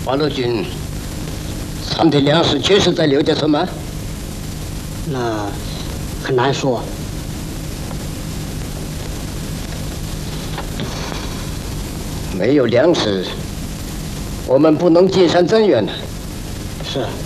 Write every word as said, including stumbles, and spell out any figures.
八路军藏的粮食确实在刘家村吗？ 那很难说。 没有粮食，我们不能进山增援呢。 是。